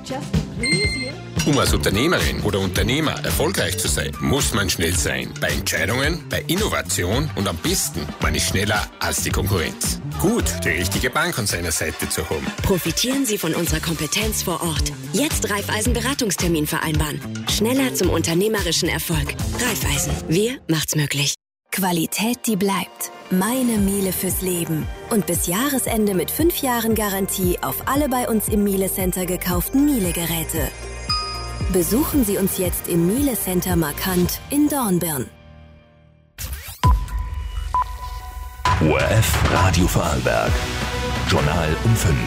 Um als Unternehmerin oder Unternehmer erfolgreich zu sein, muss man schnell sein. Bei Entscheidungen, bei Innovation und am besten, man ist schneller als die Konkurrenz. Gut, die richtige Bank an seiner Seite zu haben. Profitieren Sie von unserer Kompetenz vor Ort. Jetzt Raiffeisen Beratungstermin vereinbaren. Schneller zum unternehmerischen Erfolg. Raiffeisen, wir macht's möglich. Qualität, die bleibt. Meine Miele fürs Leben. Und bis Jahresende mit 5 Jahren Garantie auf alle bei uns im Miele Center gekauften Miele-Geräte. Besuchen Sie uns jetzt im Miele Center Markant in Dornbirn. ORF Radio Vorarlberg. Journal um 5.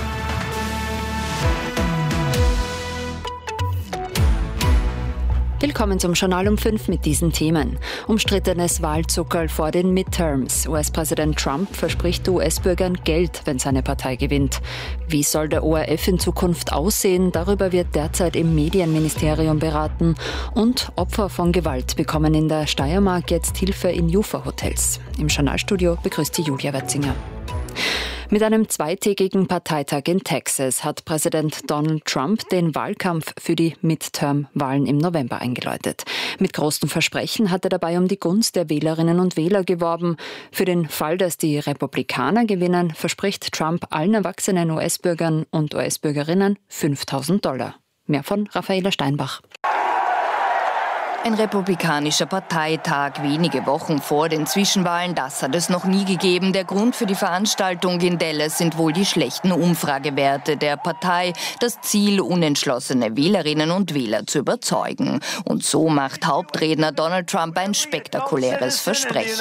Willkommen zum Journal um 5 mit diesen Themen. Umstrittenes Wahlzuckerl vor den Midterms. US-Präsident Trump verspricht US-Bürgern Geld, wenn seine Partei gewinnt. Wie soll der ORF in Zukunft aussehen? Darüber wird derzeit im Medienministerium beraten. Und Opfer von Gewalt bekommen in der Steiermark jetzt Hilfe in Ufer-Hotels. Im Journalstudio begrüßt die Julia Wetzinger. Mit einem zweitägigen Parteitag in Texas hat Präsident Donald Trump den Wahlkampf für die Midterm-Wahlen im November eingeläutet. Mit großen Versprechen hat er dabei um die Gunst der Wählerinnen und Wähler geworben. Für den Fall, dass die Republikaner gewinnen, verspricht Trump allen erwachsenen US-Bürgern und US-Bürgerinnen $5.000. Mehr von Raffaela Steinbach. Ein republikanischer Parteitag wenige Wochen vor den Zwischenwahlen, das hat es noch nie gegeben. Der Grund für die Veranstaltung in Dallas sind wohl die schlechten Umfragewerte der Partei. Das Ziel, unentschlossene Wählerinnen und Wähler zu überzeugen. Und so macht Hauptredner Donald Trump ein spektakuläres Versprechen.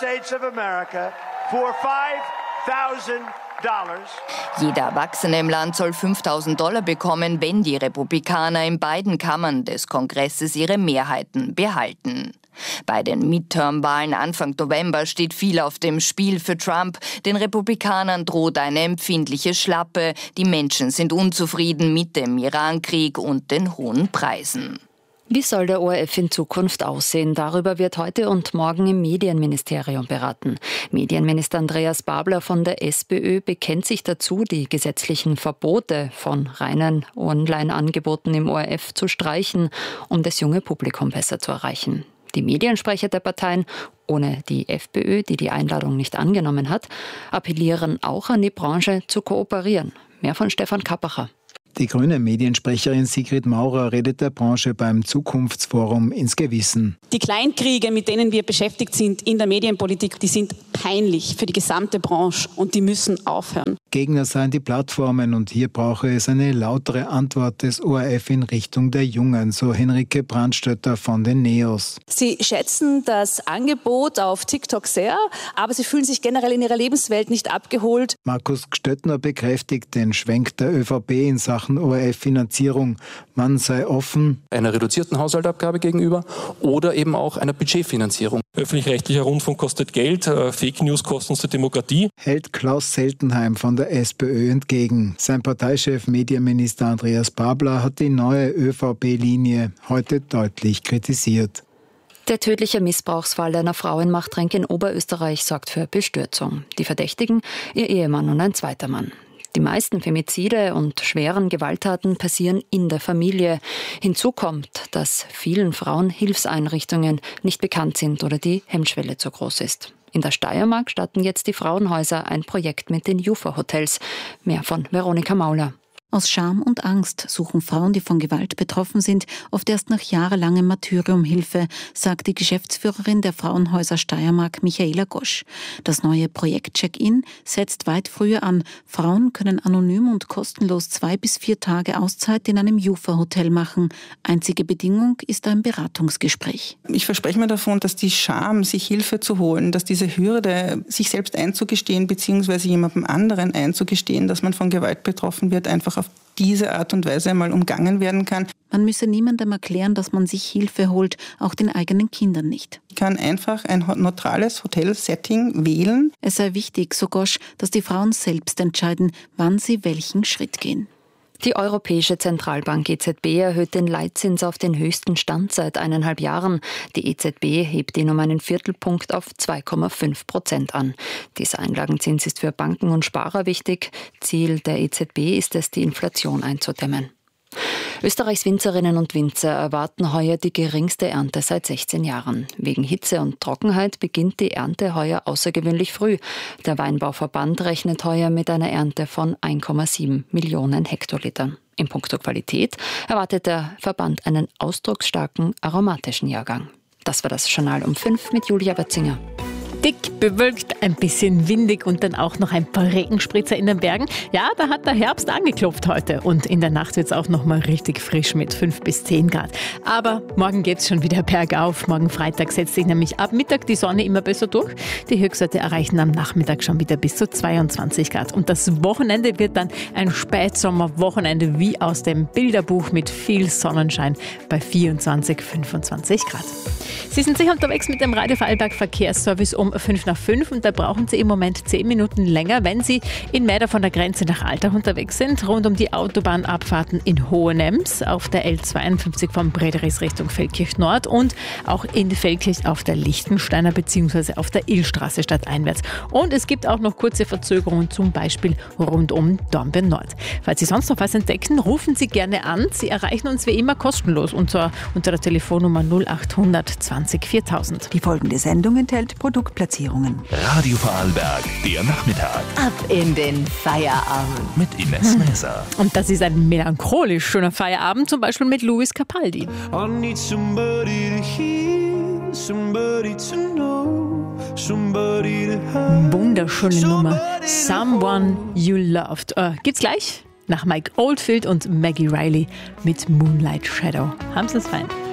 Jeder Erwachsene im Land soll $5.000 bekommen, wenn die Republikaner in beiden Kammern des Kongresses ihre Mehrheiten behalten. Bei den Midterm-Wahlen Anfang November steht viel auf dem Spiel für Trump. Den Republikanern droht eine empfindliche Schlappe. Die Menschen sind unzufrieden mit dem Irankrieg und den hohen Preisen. Wie soll der ORF in Zukunft aussehen? Darüber wird heute und morgen im Medienministerium beraten. Medienminister Andreas Babler von der SPÖ bekennt sich dazu, die gesetzlichen Verbote von reinen Online-Angeboten im ORF zu streichen, um das junge Publikum besser zu erreichen. Die Mediensprecher der Parteien, ohne die FPÖ, die die Einladung nicht angenommen hat, appellieren auch an die Branche zu kooperieren. Mehr von Stefan Kappacher. Die grüne Mediensprecherin Sigrid Maurer redet der Branche beim Zukunftsforum ins Gewissen. Die Kleinkriege, mit denen wir beschäftigt sind in der Medienpolitik, die sind peinlich für die gesamte Branche und die müssen aufhören. Gegner seien die Plattformen und hier brauche es eine lautere Antwort des ORF in Richtung der Jungen, so Henrike Brandstötter von den NEOS. Sie schätzen das Angebot auf TikTok sehr, aber sie fühlen sich generell in ihrer Lebenswelt nicht abgeholt. Markus Gstöttner bekräftigt den Schwenk der ÖVP in Sachen ORF-Finanzierung. Man sei offen einer reduzierten Haushaltabgabe gegenüber oder eben auch einer Budgetfinanzierung. Öffentlich-rechtlicher Rundfunk kostet Geld, Fake News kosten uns die Demokratie. Hält Klaus Seltenheim von der SPÖ entgegen. Sein Parteichef Medienminister Andreas Babler hat die neue ÖVP-Linie heute deutlich kritisiert. Der tödliche Missbrauchsfall einer Frau in Machtrenk in Oberösterreich sorgt für Bestürzung. Die Verdächtigen, ihr Ehemann und ein zweiter Mann. Die meisten Femizide und schweren Gewalttaten passieren in der Familie. Hinzu kommt, dass vielen Frauen Hilfseinrichtungen nicht bekannt sind oder die Hemmschwelle zu groß ist. In der Steiermark starten jetzt die Frauenhäuser ein Projekt mit den Ufer-Hotels. Mehr von Veronika Mauler. Aus Scham und Angst suchen Frauen, die von Gewalt betroffen sind, oft erst nach jahrelangem Martyrium Hilfe, sagt die Geschäftsführerin der Frauenhäuser Steiermark, Michaela Gosch. Das neue Projekt Check-In setzt weit früher an. Frauen können anonym und kostenlos 2 bis 4 Tage Auszeit in einem Ufer-Hotel machen. Einzige Bedingung ist ein Beratungsgespräch. Ich verspreche mir davon, dass die Scham, sich Hilfe zu holen, dass diese Hürde, sich selbst einzugestehen bzw. jemandem anderen einzugestehen, dass man von Gewalt betroffen wird, einfach auf diese Art und Weise einmal umgangen werden kann. Man müsse niemandem erklären, dass man sich Hilfe holt, auch den eigenen Kindern nicht. Ich kann einfach ein neutrales Hotelsetting wählen. Es sei wichtig, so Gosch, dass die Frauen selbst entscheiden, wann sie welchen Schritt gehen. Die Europäische Zentralbank EZB erhöht den Leitzins auf den höchsten Stand seit 1,5 Jahren. Die EZB hebt ihn um einen Viertelpunkt auf 2,5% an. Dieser Einlagenzins ist für Banken und Sparer wichtig. Ziel der EZB ist es, die Inflation einzudämmen. Österreichs Winzerinnen und Winzer erwarten heuer die geringste Ernte seit 16 Jahren. Wegen Hitze und Trockenheit beginnt die Ernte heuer außergewöhnlich früh. Der Weinbauverband rechnet heuer mit einer Ernte von 1,7 Millionen Hektolitern. In puncto Qualität erwartet der Verband einen ausdrucksstarken aromatischen Jahrgang. Das war das Journal um 5 mit Julia Wetzinger. Dick bewölkt, ein bisschen windig und dann auch noch ein paar Regenspritzer in den Bergen. Ja, da hat der Herbst angeklopft heute und in der Nacht wird es auch noch mal richtig frisch mit 5 bis 10 Grad. Aber morgen geht es schon wieder bergauf. Morgen Freitag setzt sich nämlich ab Mittag die Sonne immer besser durch. Die Höchstwerte erreichen am Nachmittag schon wieder bis zu 22 Grad. Und das Wochenende wird dann ein Spätsommerwochenende wie aus dem Bilderbuch mit viel Sonnenschein bei 24, 25 Grad. Sie sind sicher unterwegs mit dem Radio Vorarlberg Verkehrsservice um 5 nach 5 und da brauchen Sie im Moment 10 Minuten länger, wenn Sie in Mäder von der Grenze nach Altach unterwegs sind, rund um die Autobahnabfahrten in Hohenems, auf der L52 von Brederis Richtung Feldkirch Nord und auch in Feldkirch auf der Lichtensteiner bzw. auf der Illstraße stadteinwärts. Und es gibt auch noch kurze Verzögerungen, zum Beispiel rund um Dornbirn Nord. Falls Sie sonst noch was entdecken, rufen Sie gerne an. Sie erreichen uns wie immer kostenlos unter der Telefonnummer 0800 20 4000. Die folgende Sendung enthält Produktplatzierungen. Radio Vorarlberg, der Nachmittag. Ab in den Feierabend. Mit Ines Messer. Und das ist ein melancholisch schöner Feierabend, zum Beispiel mit Luis Capaldi. I need somebody to hear, somebody to know, somebody to have. Wunderschöne Nummer. Someone You Loved. Gibt's gleich nach Mike Oldfield und Maggie Riley mit Moonlight Shadow. Haben Sie es fein?